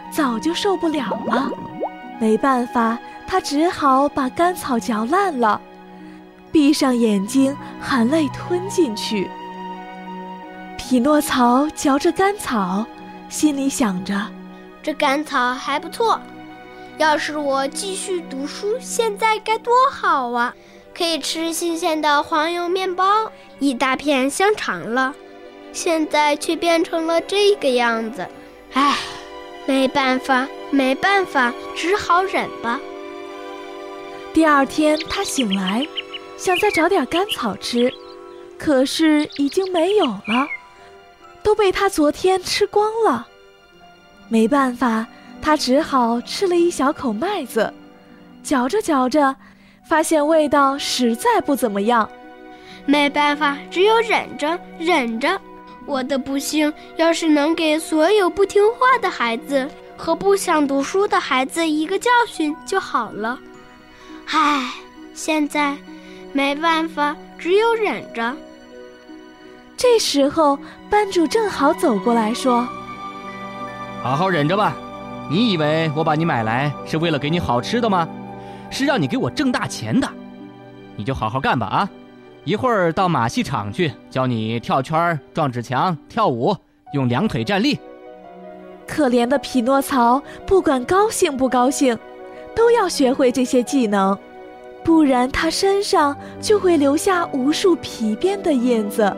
早就受不了了，没办法，他只好把干草嚼烂了，闭上眼睛，含泪吞进去。匹诺曹嚼着干草，心里想着， 这干草还不错，要是我继续读书，现在该多好啊！可以吃新鲜的黄油面包，一大片香肠了。现在却变成了这个样子，唉，没办法，只好忍吧。 第二天他醒来，想再找点干草吃，可是已经没有了，都被他昨天吃光了。没办法，他只好吃了一小口麦子，嚼着嚼着，发现味道实在不怎么样。 没办法，只有忍着。我的不幸要是能给所有不听话的孩子和不想读书的孩子一个教训就好了。唉，现在没办法，只有忍着。 这时候班主正好走过来说， 好好忍着吧，你以为我把你买来是为了给你好吃的吗？是让你给我挣大钱的。你就好好干吧啊！一会儿到马戏场去，教你跳圈、撞纸墙、跳舞，用两腿站立。 可怜的匹诺曹不管高兴不高兴，都要学会这些技能，不然他身上就会留下无数皮鞭的印子。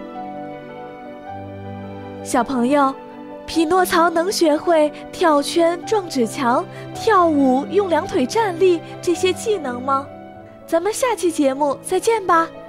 小朋友，匹诺曹能学会跳圈、撞纸墙、跳舞、用两腿站立这些技能吗？咱们下期节目再见吧。